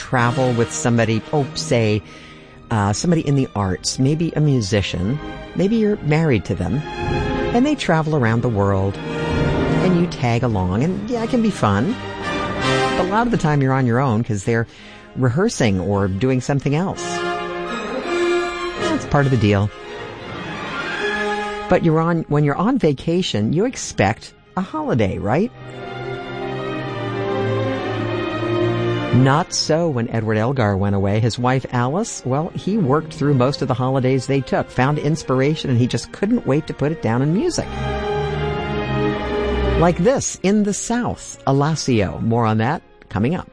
travel with somebody, say, somebody in the arts, maybe a musician, maybe you're married to them, and they travel around the world, and you tag along, and yeah, it can be fun. But a lot of the time you're on your own because they're rehearsing or doing something else. That's part of the deal. But when you're on vacation, you expect a holiday, right? Not so when Edward Elgar went away. His wife Alice, he worked through most of the holidays they took, found inspiration, and he just couldn't wait to put it down in music. Like this, In the South, Alacio. More on that coming up.